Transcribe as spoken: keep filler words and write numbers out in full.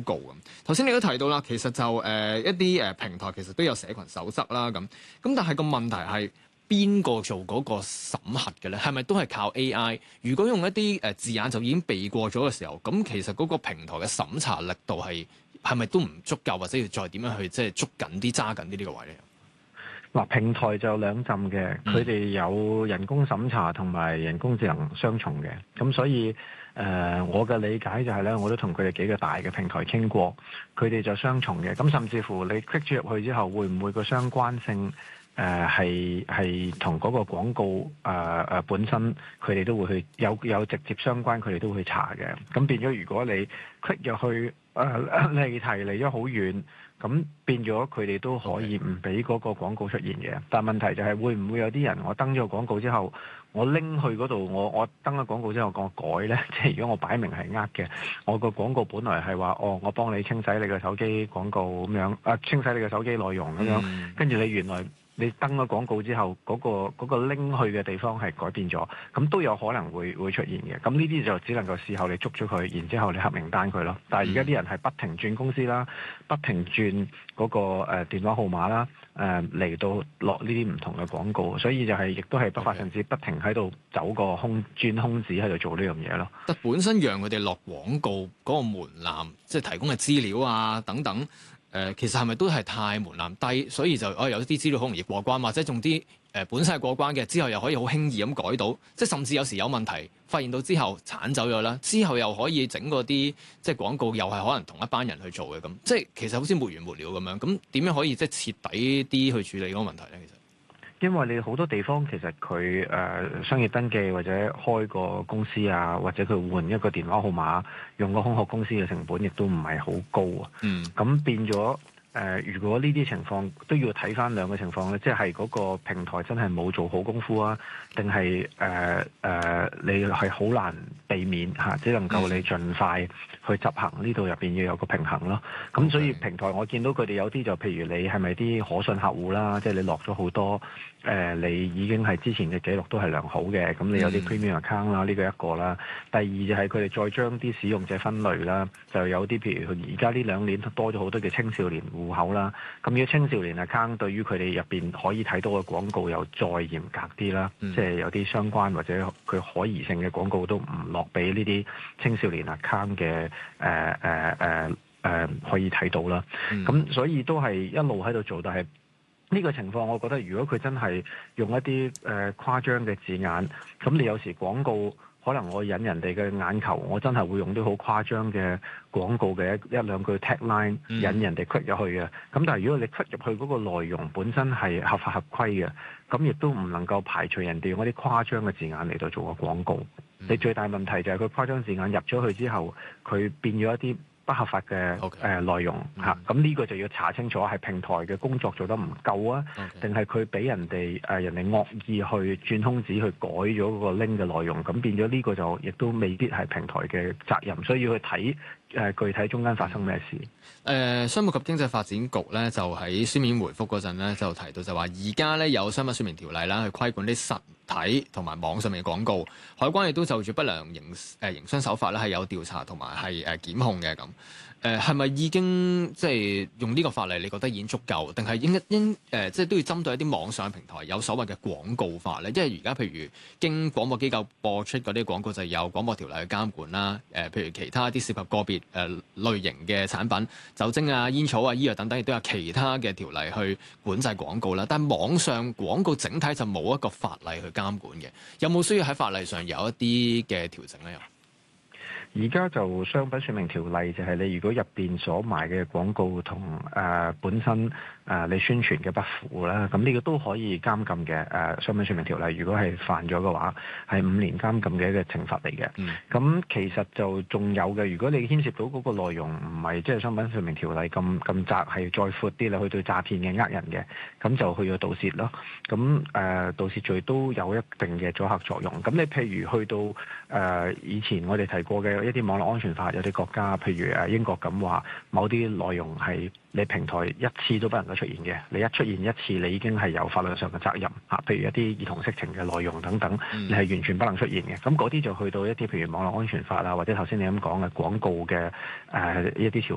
廣告咁。頭先你都提到啦，其實就誒、呃、一啲誒平台其實都有社群守則啦咁。咁但係個問題係邊個做嗰個審核嘅咧？係咪都係靠 A I？ 如果用一啲誒字眼就已經避過咗嘅時候，咁其實嗰個平台嘅審查力度係係咪都唔足夠，或者要再點樣去即係捉緊啲、揸緊啲呢個位咧？ 嗱，平台就兩浸嘅，佢哋有人工審查同埋人工智能雙重嘅，咁所以誒、呃，我嘅理解就係咧，我都同佢哋幾個大嘅平台傾過，佢哋就雙重嘅，咁甚至乎你 click 咗入去之後，會唔會個相關性誒係係同嗰個廣告誒誒、呃、本身，佢哋都會去有有直接相關，佢哋都會去查嘅，咁變咗如果你 click 入去誒、呃、離題離咗好遠。咁變咗佢哋都可以唔俾嗰個廣告出現嘅，但問題就係會唔會有啲人我登咗個廣告之後，我拎去嗰度，我我登咗廣告之後我改呢？即係如果我擺明係呃嘅，我個廣告本來係話哦，我幫你清洗你個手機廣告咁樣，啊清洗你個手機內容咁樣，跟住你原來。你登咗廣告之後，嗰、嗰個嗰、嗰個拎去嘅地方係改變咗，咁都有可能會會出現嘅。咁呢啲就只能夠事後你捉咗佢，然之後你黑名單佢咯。但係而家啲人係不停轉公司啦，不停轉嗰、嗰個誒、呃、電話號碼啦，誒、呃、嚟到落呢啲唔同嘅廣告，所以就係亦都係不法分子不停喺度走個空轉空子喺度做呢樣嘢咯。 但本身讓佢哋落廣告嗰個門檻，即係提供嘅資料啊等等。誒、呃、其實係咪都係太門檻低，所以就哦有啲資料好容易過關，或者仲啲誒本身係過關嘅，之後又可以好輕易咁改到，即係甚至有時有問題發現到之後剷走咗啦，之後又可以整嗰啲即係廣告，又係可能同一班人去做嘅咁，即係其實好似沒完沒了咁樣。咁點樣可以即係徹底啲去處理嗰個問題咧？其實？ 因為你好多地方其實佢誒、呃、商業登記或者開個公司啊，或者佢換一個電話號碼，用個空殼公司嘅成本亦都唔係好高啊。嗯，咁變咗誒、呃，如果呢啲情況都要睇返兩個情況咧，即係嗰個平台真係冇做好功夫啊，定係誒誒你係好難避免嚇、啊，只能夠你盡快去執行，呢度入邊要有個平衡咯。咁所以平台我見到佢哋有啲就譬如你係咪啲可信客戶啦，即係你落咗好多。誒、呃，你已經係之前嘅記錄都係良好嘅，咁你有啲 premium account 啦，呢個一個啦。第二就係佢哋再將啲使用者分類啦，就有啲譬如佢而家呢兩年多咗好多嘅青少年戶口啦。咁如果青少年 account 對於佢哋入邊可以睇到嘅廣告又再嚴格啲啦，嗯、即係有啲相關或者佢可疑性嘅廣告都唔落俾呢啲青少年 account 嘅誒誒誒誒可以睇到啦。咁、嗯、所以都係一路喺度做，但係。呢個情況，我覺得如果佢真係用一啲誒、呃、誇張嘅字眼，咁你有時廣告可能我引人哋嘅眼球，我真係會用啲好誇張嘅廣告嘅一一兩句 tagline 引人哋 click 入去嘅。咁但係如果你 click 入去嗰個內容本身係合法合規嘅，咁亦都唔能夠排除人哋用一啲誇張嘅字眼嚟到做個廣告。嗯、你最大問題就係佢誇張字眼入咗去之後，佢變咗一啲不合法嘅誒 Okay. 呃、內容嚇，咁呢、嗯、個就要查清楚係平台嘅工作做得唔夠啊，定係佢俾人哋誒、呃、人哋惡意去轉空子去改咗嗰個 link 嘅內容，咁變咗呢個就亦都未必係平台嘅責任，所以要去睇誒、呃、具體中間發生咩事。誒、 呃，商務及經濟發展局咧就喺書面回覆嗰陣咧就提到就話，而家咧有商品説明條例啦，去規管啲實體同埋網上面嘅廣告，海關亦都就住不良營誒、呃、營商手法咧係有調查同埋係誒檢控嘅咁。誒係咪已經即係用呢個法例？你覺得已經足夠，定係應應誒、呃、即係都要針對一啲網上平台有所謂嘅廣告法咧？因為而家譬如經廣播機構播出嗰啲廣告就有廣播條例去監管啦。誒、呃，譬如其他啲涉及個別誒、呃、類型嘅產品，酒精啊、煙草啊、醫藥等等，亦都有其他嘅條例去管制廣告啦。但係網上廣告整體就冇一個法例去監管嘅，有冇需要喺法例上有一啲嘅調整咧？ 而家就商品説明條例就係你如果入邊所賣嘅廣告同誒、呃、本身誒、呃、你宣傳嘅不符啦，咁呢個都可以監禁嘅。誒、呃、商品説明條例如果係犯咗嘅話，係五年監禁嘅一個懲罰嚟嘅。咁、嗯、其實就仲有嘅，如果你牽涉到嗰個內容唔係即係商品説明條例咁咁窄，係再闊啲啦，去到詐騙嘅呃人嘅，咁就去咗盜竊咯。咁誒、呃、盜竊罪都有一定嘅阻嚇作用。咁你譬如去到誒、呃、以前我哋提過嘅。一啲網絡安全法有啲國家，譬如誒英國咁話，某啲內容係你平台一次都不能夠出現嘅，你一出現一次，你已經係有法律上嘅責任嚇。譬如一啲兒童色情嘅內容等等，你係完全不能出現嘅。咁嗰啲就去到一啲譬如網絡安全法啊，或者頭先你咁講嘅廣告嘅誒、呃、一啲條。